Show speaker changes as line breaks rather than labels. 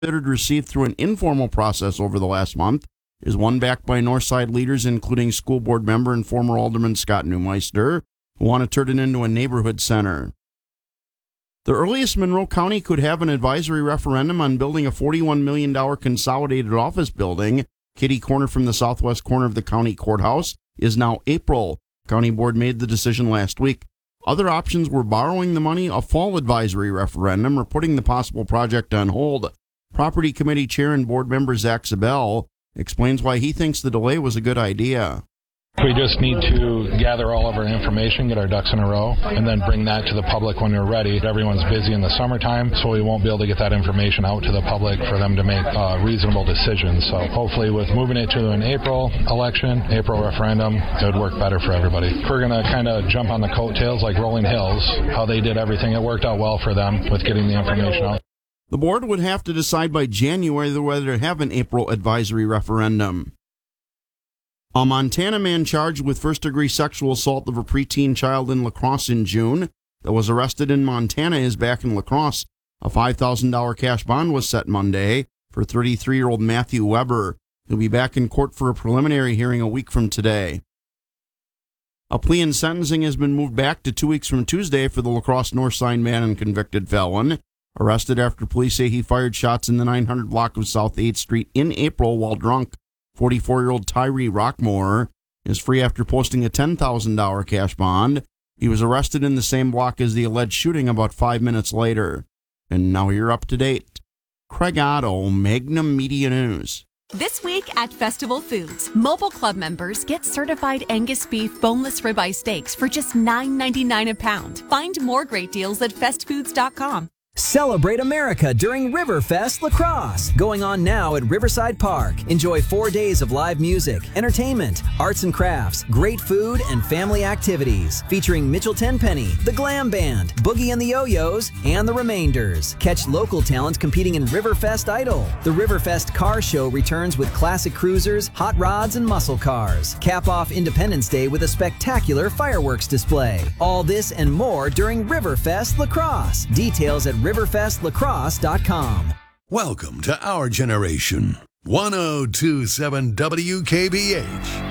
bid received through an informal process over the last month is one backed by Northside leaders, including school board member and former Alderman Scott Neumeister, who want to turn it into a neighborhood center. The earliest Monroe County could have an advisory referendum on building a $41 million consolidated office building, kitty corner from the southwest corner of the county courthouse, is now April. County board made the decision last week. Other options were borrowing the money, a fall advisory referendum, or putting the possible project on hold. Property Committee Chair and Board Member Zach Zabel explains why he thinks the delay was a good idea.
We just need to gather all of our information, get our ducks in a row, and then bring that to the public when we're ready. Everyone's busy in the summertime, so we won't be able to get that information out to the public for them to make reasonable decisions. So hopefully with moving it to an April election, April referendum, it would work better for everybody. We're going to kind of jump on the coattails like Rolling Hills, how they did everything. It worked out well for them with getting the information out.
The board would have to decide by January whether to have an April advisory referendum. A Montana man charged with first-degree sexual assault of a preteen child in La Crosse in June that was arrested in Montana is back in La Crosse. A $5,000 cash bond was set Monday for 33-year-old Matthew Weber. He'll be back in court for a preliminary hearing a week from today. A plea and sentencing has been moved back to 2 weeks from Tuesday for the La Crosse Northside man and convicted felon, arrested after police say he fired shots in the 900 block of South 8th Street in April while drunk. 44-year-old Tyree Rockmore is free after posting a $10,000 cash bond. He was arrested in the same block as the alleged shooting about 5 minutes later. And now you're up to date. Craig Otto, Magnum Media News.
This week at Festival Foods, Mobile Club members get certified Angus beef boneless ribeye steaks for just $9.99 a pound. Find more great deals at festfoods.com.
Celebrate America during Riverfest La Crosse, going on now at Riverside Park. Enjoy 4 days of live music, entertainment, arts and crafts, great food, and family activities. Featuring Mitchell Tenpenny, The Glam Band, Boogie and the Yo-Yos, and The Remainders. Catch local talent competing in Riverfest Idol. The Riverfest Car Show returns with classic cruisers, hot rods, and muscle cars. Cap off Independence Day with a spectacular fireworks display. All this and more during Riverfest La Crosse. Details at riverfestlacrosse.com.
Welcome to Our Generation. 1027 WKBH.